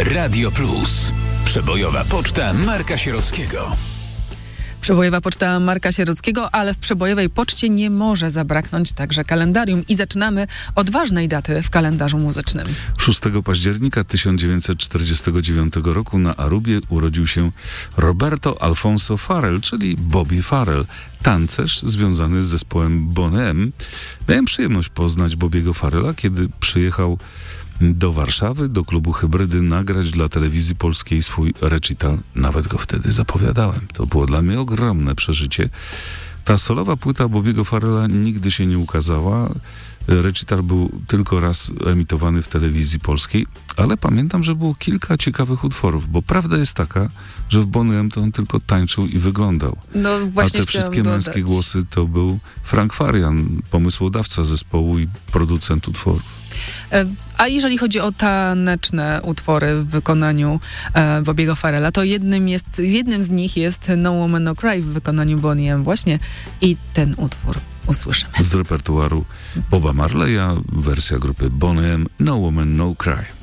Radio Plus. Przebojowa poczta Marka Sierockiego. Przebojowa poczta Marka Sierockiego, ale w przebojowej poczcie nie może zabraknąć także kalendarium. I zaczynamy od ważnej daty w kalendarzu muzycznym. 6 października 1949 roku na Arubie urodził się Roberto Alfonso Farrell, czyli Bobby Farrell, tancerz związany z zespołem Boney M. Miałem przyjemność poznać Bobbiego Farrella, kiedy przyjechał do Warszawy, do klubu Hybrydy, nagrać dla telewizji polskiej swój recital. Nawet go wtedy zapowiadałem. To było dla mnie ogromne przeżycie. Ta solowa płyta Bobbiego Farrella nigdy się nie ukazała. Recital był tylko raz emitowany w telewizji polskiej, ale pamiętam, że było kilka ciekawych utworów, bo prawda jest taka, że w Boney M to on tylko tańczył i wyglądał. No, właśnie a te wszystkie męskie głosy to był Frank Farian, pomysłodawca zespołu i producent utworów. A jeżeli chodzi o taneczne utwory w wykonaniu Bobbiego Farrella, to jednym z nich jest No Woman No Cry w wykonaniu Boney M właśnie i ten utwór usłyszymy. Z repertuaru Boba Marleya, wersja grupy Boney M, No Woman No Cry.